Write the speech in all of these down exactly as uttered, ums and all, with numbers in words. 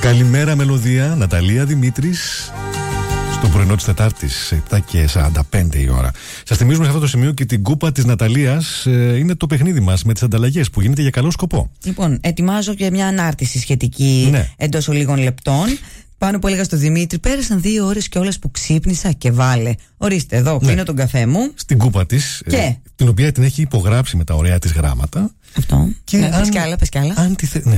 Καλημέρα Μελωδία, Ναταλία Δημήτρης. Στο πρωινό της Τετάρτης, επτά και σαράντα πέντε η ώρα. Σας θυμίζουμε σε αυτό το σημείο και την κούπα της Ναταλίας. ε, Είναι το παιχνίδι μας με τις ανταλλαγές που γίνεται για καλό σκοπό. Λοιπόν, ετοιμάζω και μια ανάρτηση σχετική, ναι, εντός λίγων λεπτών. Πάνω που έλεγα στο Δημήτρη, πέρασαν δύο ώρες κιόλας που ξύπνησα και βάλε. Ορίστε, εδώ Ναι. πίνω τον καφέ μου. Στην κούπα της, Και? ε, την οποία την έχει υπογράψει με τα ωραία της γράμματα. Αυτό. Και Ναι, αν- πες κι άλλα, πες κι άλλα. Αν τη θε... ναι.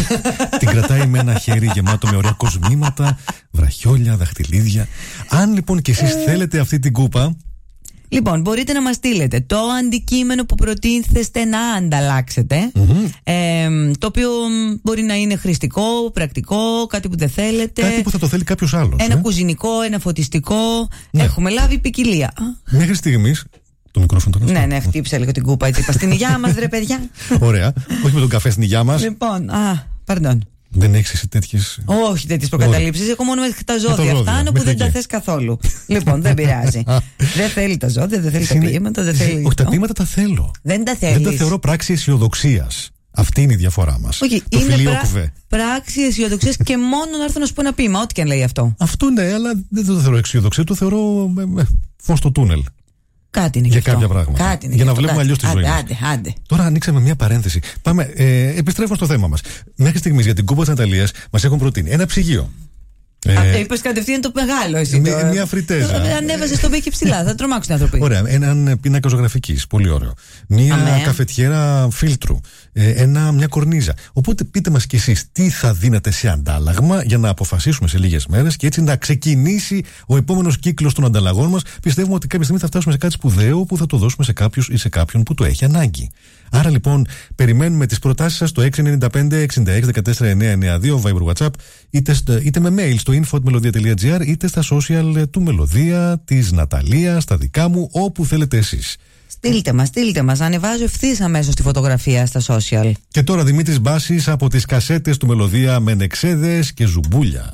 Την κρατάει με ένα χέρι γεμάτο με ωραία κοσμήματα, βραχιόλια, δαχτυλίδια. Αν λοιπόν κι εσείς θέλετε αυτή την κούπα. Λοιπόν, μπορείτε να μας στείλετε το αντικείμενο που προτίθεστε να ανταλλάξετε. Mm-hmm. ε, το οποίο μπορεί να είναι χρηστικό, πρακτικό, κάτι που δεν θέλετε. Κάτι που θα το θέλει κάποιος άλλος. Ένα ε? κουζινικό, ένα φωτιστικό. Ναι. Έχουμε λάβει ποικιλία. Μέχρι στιγμής. Το μικρόφωνο τον Ναι, ναι, χτύπησα λίγο την κούπα, έτσι είπα. Στην υγειά μας, ρε παιδιά. Ωραία. Όχι με τον καφέ στην υγειά μας. Λοιπόν, α, παρντών. Δεν έχεις εσύ τέτοιες. Όχι τέτοιες προκαταλήψεις. Έχω μόνο μέχρι τα ζώδια ζώδια, φτάνω που μέχρι δεν τα εκεί. θες καθόλου. Λοιπόν, δεν πειράζει. Δεν θέλει τα ζώδια, δεν θέλει τα Είναι- ποίηματα, δεν θέλει. Όχι, τα αυτό. ποίηματα τα θέλω. Δεν τα Δεν τα θέλεις. θεωρώ πράξη αισιοδοξίας. Αυτή είναι η διαφορά μας. Όχι, Το είναι φιλιόκουβε. πρά... πράξη αισιοδοξία και μόνο να έρθω να σου πω ένα ποίημα, ό,τι και αν λέει αυτό. Αυτό ναι, αλλά δεν το θεωρώ αισιοδοξία. Το θεωρώ ε, ε, φως στο τούνελ. Κάτι είναι Για γι' αυτό. κάποια πράγματα. Κάτι είναι Για γι' να αυτό, βλέπουμε κάτι. αλλιώς τη ζωή Άντε, μας. άντε, άντε. Τώρα ανοίξαμε μια παρένθεση. Πάμε, ε, επιστρέφουμε στο θέμα μας. Μέχρι στιγμής για την κούπα της Ναταλίας μας έχουν προτείνει ένα ψυγείο. Α, Ε, είπες κατευθείαν το μεγάλο εσύ. μια- το- μια φριτέζα. Ε, Ανέβασε τον πέκι ψηλά, θα τρομάξουν οι άνθρωποι. Ωραία, έναν πίνακα ζωγραφικής, πολύ ωραίο. Μια Αμέ. καφετιέρα φίλτρου, ε, ένα, μια κορνίζα. Οπότε πείτε μας κι εσείς τι θα δίνετε σε αντάλλαγμα για να αποφασίσουμε σε λίγες μέρες και έτσι να ξεκινήσει ο επόμενος κύκλος των ανταλλαγών μας. Πιστεύουμε ότι κάποια στιγμή θα φτάσουμε σε κάτι σπουδαίο που θα το δώσουμε σε κάποιους ή σε κάποιον που το έχει ανάγκη. Άρα λοιπόν, περιμένουμε τις προτάσεις σας στο έξι εννιά πέντε εξήντα έξι δεκατέσσερα εννιακόσια ενενήντα δύο Viber WhatsApp, είτε, στο, είτε με mail στο info at melodia τελεία gr, είτε στα social του Μελωδία, της Ναταλίας, στα δικά μου, όπου θέλετε εσείς. Στείλτε μας, στείλτε μας. Ανεβάζω ευθύς αμέσως τη φωτογραφία στα social. Και τώρα Δημήτρης Μπάσης από τις κασέτες του Μελωδία με νεξέδες και ζουμπούλια.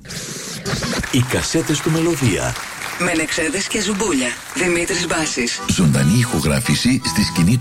Οι κασέτες του Μελωδία. Με νεξέδες και ζουμπούλια. Δημήτρης Μπάσης. Ζωντανή ηχογράφηση στη σκηνή του